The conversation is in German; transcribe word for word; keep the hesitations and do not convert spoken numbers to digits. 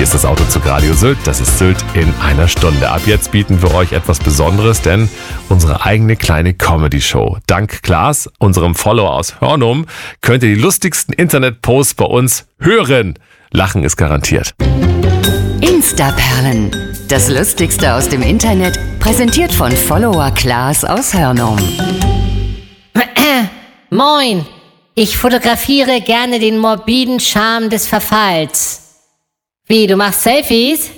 ist das Autozug Radio Sylt. Das ist Sylt in einer Stunde. Ab jetzt bieten wir euch etwas Besonderes, denn unsere eigene kleine Comedy-Show. Dank Klaas, unserem Follower aus Hörnum, könnt ihr die lustigsten Internet-Posts bei uns hören. Lachen ist garantiert. Instaperlen. Das Lustigste aus dem Internet, präsentiert von Follower Klaas aus Hörnum. Moin, ich fotografiere gerne den morbiden Charme des Verfalls. Wie, du machst Selfies?